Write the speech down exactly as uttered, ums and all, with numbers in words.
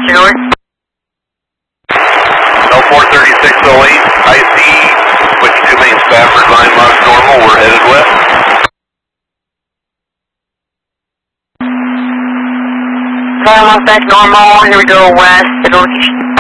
departure north. L four thirty-six oh eight, I C, switch to main Stafford, line lock normal, we're headed west. Line lock back normal, here we go west, to location.